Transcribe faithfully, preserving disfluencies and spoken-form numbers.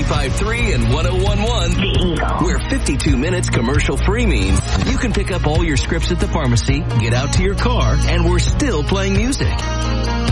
ninety-five point three and one oh one point one. The Eagle. Where fifty-two minutes commercial free means you can pick up all your scripts at the pharmacy, get out to your car, and we're still playing music.